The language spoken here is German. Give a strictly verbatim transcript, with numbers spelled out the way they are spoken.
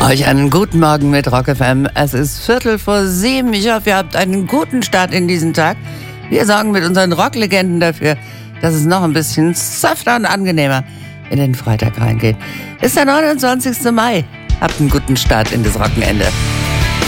Euch einen guten Morgen mit Rock F M. Es ist Viertel vor sieben. Ich hoffe, ihr habt einen guten Start in diesen Tag. Wir sorgen mit unseren Rocklegenden dafür, dass es noch ein bisschen softer und angenehmer in den Freitag reingeht. Ist der neunundzwanzigste Mai. Habt einen guten Start in das Wochenende.